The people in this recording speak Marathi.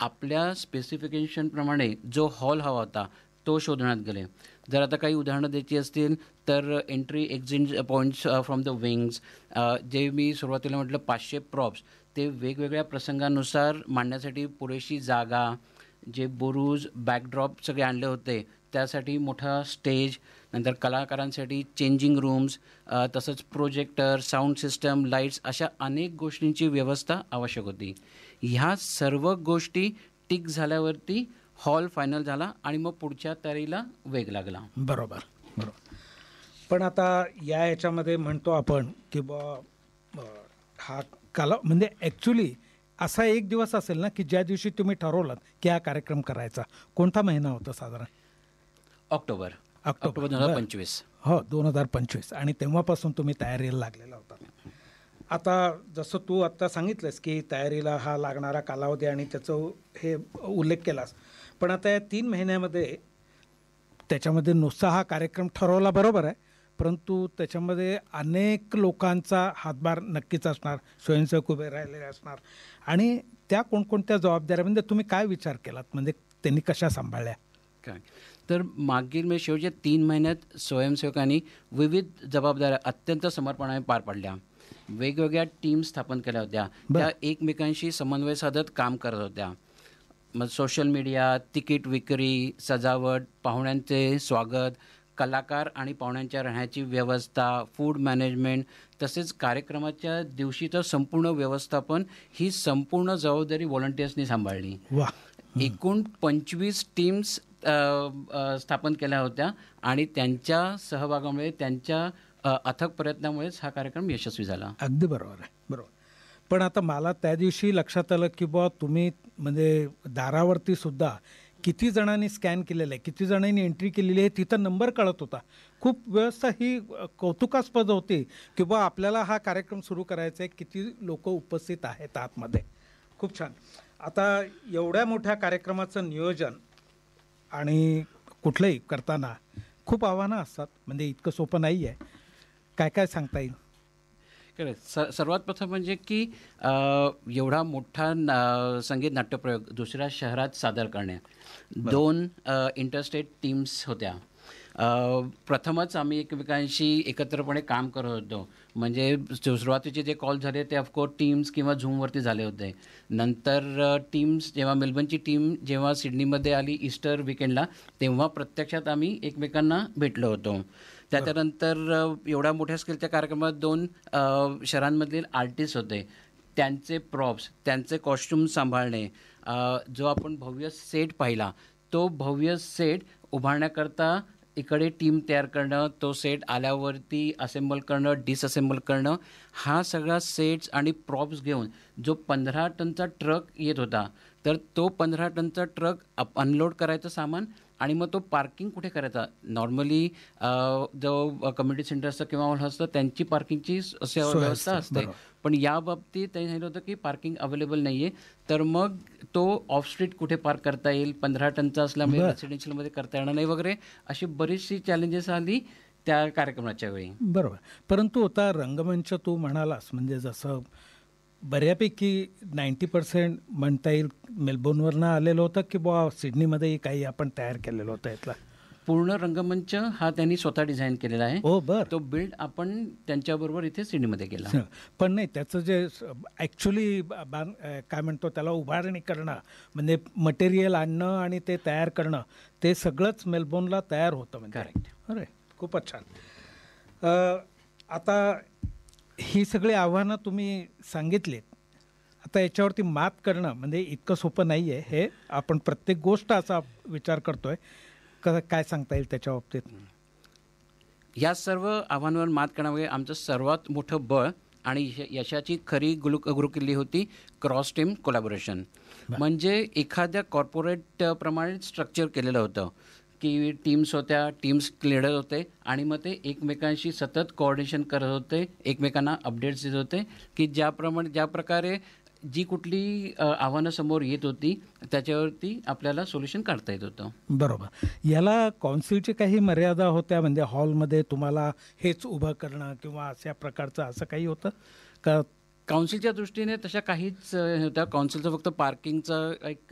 आपल्या स्पेसिफिकेशनप्रमाणे जो हॉल हवा होता तो शोधण्यात गेले. जर आता काही उदाहरणं द्यायची असतील तर entry exit points from the wings, जे मी सुरुवातीला म्हटलं 500 प्रॉप्स, ते वेगवेगळ्या प्रसंगानुसार मांडण्यासाठी पुरेशी जागा, जे बुरुज बॅकड्रॉप सगळे आणले होते त्यासाठी मोठा स्टेज, नंतर कलाकारांसाठी चेंजिंग रूम्स, तसंच प्रोजेक्टर, साऊंड सिस्टम, लाईट्स अशा अनेक गोष्टींची व्यवस्था आवश्यक होती. ह्या सर्व गोष्टी टिक झाल्यावरती हॉल फायनल झाला आणि मग पुढच्या तयारीला वेग लागला. बरोबर बरोबर. पण आता याच्यामध्ये म्हणतो आपण की हा काला म्हणजे ॲक्च्युली असा एक दिवस असेल ना की ज्या दिवशी तुम्ही ठरवलात की हा कार्यक्रम करायचा, कोणता महिना होता साधारण? ऑक्टोबर 2025. हो, 2025. आणि तेव्हापासून तुम्ही तयारीला लागलेला होता. आता जसं तू आत्ता सांगितलंस की तयारीला हा लागणारा कालावधी आणि त्याचं हे उल्लेख केलास, पण आता या 3 महिन्यामध्ये त्याच्यामध्ये नुसता हा कार्यक्रम ठरवला बरोबर आहे, परंतु त्याच्यामध्ये अनेक लोकांचा हातभार नक्कीच असणार, स्वयंसेवक उभे राहिलेले असणार, आणि त्या कोणकोणत्या जबाबदाऱ्या म्हणजे तुम्ही काय विचार केलात, म्हणजे त्यांनी कशा सांभाळल्या काय? तर मागील शेवटच्या 3 महिन्यात स्वयंसेवकांनी विविध जबाबदाऱ्या अत्यंत समर्पणाने पार पाडल्या. वेगवेगळ्या टीम स्थापन केल्या होत्या, त्या एकमेकांशी समन्वय साधत काम करत होत्या. मग सोशल मीडिया, तिकीट विक्री, सजावट, पाहुण्यांचे स्वागत, कलाकार आणि पाहुण्यांच्या राहण्याची व्यवस्था, फूड मॅनेजमेंट, तसेच कार्यक्रमाच्या दिवशीचं संपूर्ण व्यवस्थापन ही संपूर्ण जबाबदारी व्हॉलंटियर्सनी सांभाळली. एकूण 25 टीम्स स्थापन केल्या होत्या आणि त्यांच्या सहभागामुळे, त्यांच्या अथक प्रयत्नामुळेच हा कार्यक्रम यशस्वी झाला. अगदी बरोबर आहे, बरोबर. पण आता मला त्या दिवशी लक्षात आलं की बुवा तुम्ही म्हणजे दारावरती सुद्धा किती जणांनी स्कॅन केलेलं आहे, किती जणांनी एंट्री केलेली आहे, तिथं नंबर कळत होता. खूप व्यवस्था ही कौतुकास्पद होती की बुवा आपल्याला हा कार्यक्रम सुरू करायचा आहे, किती लोक उपस्थित आहेत आतमध्ये. खूप छान. आता एवढ्या मोठ्या कार्यक्रमाचं नियोजन आणि कुठलंही करताना खूप आव्हानं असतात, म्हणजे इतकं सोपं नाही आहे. काय काय सांगता येईल? सर्वात प्रथम म्हणजे की एवढा मोठा संगीत नाट्यप्रयोग दुसऱ्या शहरात सादर करणे. 2 इंटरस्टेट टीम्स होत्या. प्रथमच आम्ही एकमेकांशी एकत्रपणे काम करत होतो. म्हणजे सुरुवातीचे जे कॉल झाले ते ऑफकोर्स टीम्स किंवा झूमवरती झाले होते. नंतर टीम्स जेव्हा मेलबर्नची टीम जेव्हा सिडनीमध्ये आली ईस्टर विकेंडला, तेव्हा प्रत्यक्षात आम्ही एकमेकांना भेटलो होतो. त्याच्यानंतर एवढ्या मोठ्या स्केलच्या कार्यक्रमात 2 शहरांमधील आर्टिस्ट होते, त्यांचे प्रॉप्स, त्यांचे कॉस्ट्युम सांभाळणे, जो आपण भव्य सेट पाहिला तो भव्य सेट उभारण्याकरता इकडे टीम तयार करणं, तो सेट आल्यावरती असेंबल करणं, डिसअसेंबल करणं, हा सगळा सेट्स आणि प्रॉप्स घेऊन जो 15 टनचा ट्रक येत होता, तर तो 15 टनचा ट्रक अनलोड करायचं सामान आणि मग तो पार्किंग कुठे करायचा. नॉर्मली जो कम्युनिटी सेंटर असतं किंवा हॉल असतं त्यांची पार्किंगची व्यवस्था असते, पण या बाबतीत त्यांनी सांगितलं होतं की पार्किंग अवेलेबल नाही आहे, तर मग तो ऑफ स्ट्रीट कुठे पार्क करता येईल, 15 टनचा असल्यामुळे रेसिडेन्शियलमध्ये करता येणार नाही वगैरे, अशी बरीचशी चॅलेंजेस आली त्या कार्यक्रमाच्या वेळी. बरोबर. परंतु आता रंगमंच तू म्हणालास, म्हणजे जसं बऱ्यापैकी 90% म्हणता येईल मेलबोर्नवरनं आलेलं होतं की बुवा सिडनीमध्येही काही आपण तयार केलेलं होतं. यातला पूर्ण रंगमंच हा त्यांनी स्वतः डिझाईन केलेला आहे. हो, बरं. तो बिल्ड आपण त्यांच्याबरोबर इथे सिडनीमध्ये केला. पण नाही, त्याचं जे ॲक्च्युली काय म्हणतो त्याला उभारणी करणं, म्हणजे मटेरियल आणणं आणि ते तयार करणं, ते सगळंच मेलबोर्नला तयार होतं म्हणजे. करेक्ट. अरे खूपच छान. आता ही सगळी आव्हानं तुम्ही सांगितलीत. आता याच्यावरती मात करणं म्हणजे इतकं सोपं नाही आहे. हे आपण प्रत्येक गोष्ट असा विचार करतोय, काय सांगता येईल त्याच्या बाबतीत? या सर्व आव्हानांवर मात करण्यामध्ये आमचं सर्वात मोठं बळ आणि यशाची खरी गुरुकिल्ली होती क्रॉस टीम कोलॅबोरेशन. म्हणजे एखाद्या कॉर्पोरेट प्रमाणे स्ट्रक्चर केलेलं होतं की टीम्स होत्या, टीम्स लीडर होते आणि मग ते एकमेकांशी सतत कोऑर्डिनेशन करत होते, एकमेकांना अपडेट्स देत होते की ज्या प्रकारे जी कुठली आव्हानं समोर येत होती त्याच्यावरती आपल्याला सोल्युशन काढता येत होतं. बरोबर. याला कौन्सिलची काही मर्यादा होत्या, म्हणजे हॉलमध्ये तुम्हाला हेच उभं करणं किंवा अशा प्रकारचं असं काही होतं का? काउन्सिलच्या दृष्टीने तशा काहीच होत्या. काउन्सिलचं फक्त पार्किंगचं एक